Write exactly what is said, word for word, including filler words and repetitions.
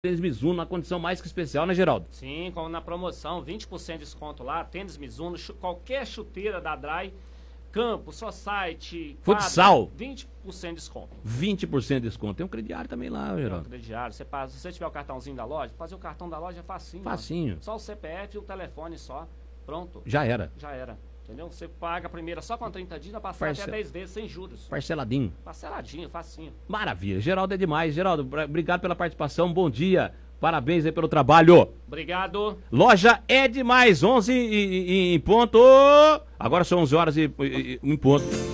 Tênis Mizuno na condição mais que especial, né, Geraldo? Sim, como na promoção, vinte por cento de desconto lá, tênis Mizuno, chu- qualquer chuteira da Dry, campo, society, Futsal. quadra, vinte por cento de desconto. vinte por cento de desconto. Tem um crediário também lá, Tem um Geraldo. crediário, você passa, se você tiver o cartãozinho da loja, fazer o cartão da loja é facinho. Facinho. ó. Só o C P F e o telefone só, pronto, Já era. já era. Entendeu? Você paga a primeira só com trinta dias, vai passar Parce- até dez vezes sem juros. Parceladinho. Parceladinho, facinho. Maravilha. Geraldo é demais. Geraldo, bra- obrigado pela participação. Bom dia. Parabéns aí pelo trabalho. Obrigado. Loja é demais. onze e, e- e em ponto. Agora são onze horas e, e, e em ponto.